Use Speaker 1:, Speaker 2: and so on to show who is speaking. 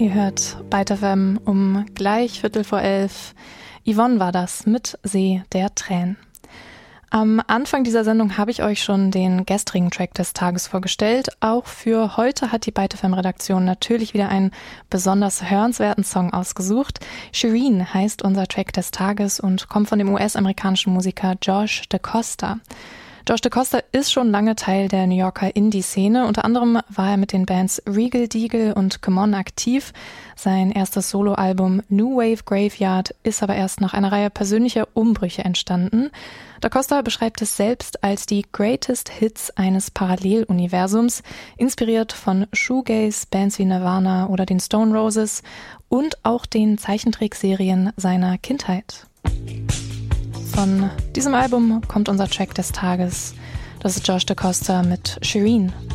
Speaker 1: Ihr hört Byte FM um gleich 11:15. Yvonne war das mit See der Tränen. Am Anfang dieser Sendung habe ich euch schon den gestrigen Track des Tages vorgestellt. Auch für heute hat die Byte FM-Redaktion natürlich wieder einen besonders hörenswerten Song ausgesucht. Shireen heißt unser Track des Tages und kommt von dem US-amerikanischen Musiker Josh DaCosta. Josh DaCosta ist schon lange Teil der New Yorker Indie-Szene. Unter anderem war er mit den Bands Regal Deagle und Come On aktiv. Sein erstes Soloalbum New Wave Graveyard ist aber erst nach einer Reihe persönlicher Umbrüche entstanden. DaCosta beschreibt es selbst als die Greatest Hits eines Paralleluniversums, inspiriert von Shoegaze, Bands wie Nirvana oder den Stone Roses und auch den Zeichentrickserien seiner Kindheit. Von diesem Album kommt unser Track des Tages. Das ist Josh DaCosta mit Shireen.